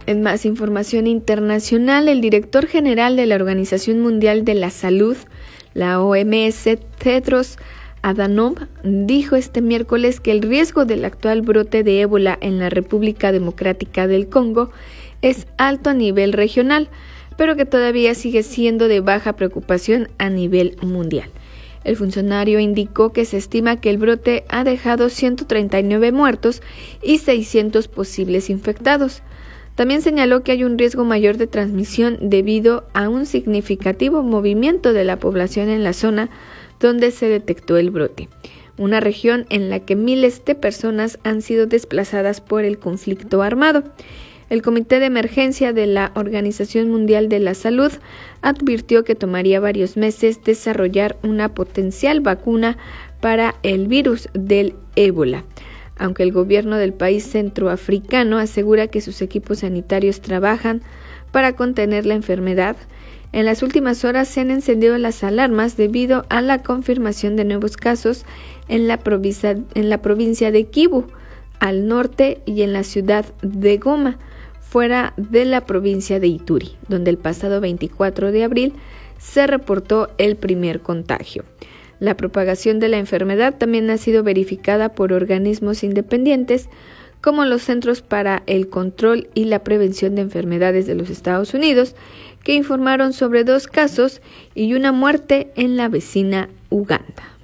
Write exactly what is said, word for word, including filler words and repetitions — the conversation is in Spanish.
En más información internacional, el director general de la Organización Mundial de la Salud, la O M S, Tedros Adhanom, dijo este miércoles que el riesgo del actual brote de ébola en la República Democrática del Congo es alto a nivel regional, pero que todavía sigue siendo de baja preocupación a nivel mundial. El funcionario indicó que se estima que el brote ha dejado ciento treinta y nueve muertos y seiscientos posibles infectados. También señaló que hay un riesgo mayor de transmisión debido a un significativo movimiento de la población en la zona donde se detectó el brote, una región en la que miles de personas han sido desplazadas por el conflicto armado. El Comité de Emergencia de la Organización Mundial de la Salud advirtió que tomaría varios meses desarrollar una potencial vacuna para el virus del ébola, aunque el gobierno del país centroafricano asegura que sus equipos sanitarios trabajan para contener la enfermedad. En las últimas horas se han encendido las alarmas debido a la confirmación de nuevos casos en la provincia, en la provincia de Kivu, al norte, y en la ciudad de Goma, fuera de la provincia de Ituri, donde el pasado veinticuatro de abril se reportó el primer contagio. La propagación de la enfermedad también ha sido verificada por organismos independientes como los Centros para el Control y la Prevención de Enfermedades de los Estados Unidos, que informaron sobre dos casos y una muerte en la vecina Uganda.